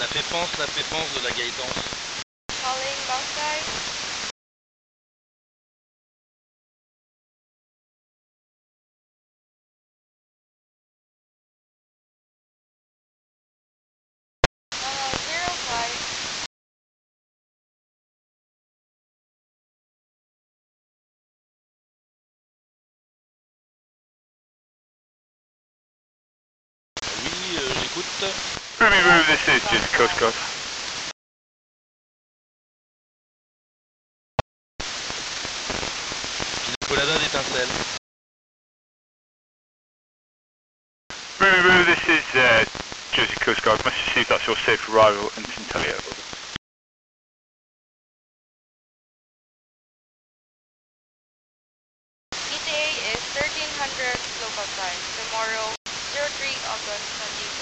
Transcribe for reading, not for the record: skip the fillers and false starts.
La fréquence de la guidance. Calling Bangsai. Channel 05. Oui, j'écoute. Remove, this is just Coast Guard. Colada d'étincelle. Remove, this is Jersey Coast Guard. Must receive that's your safe arrival in Centelio. ETA is 1300 local time. Tomorrow, 03 August 2021.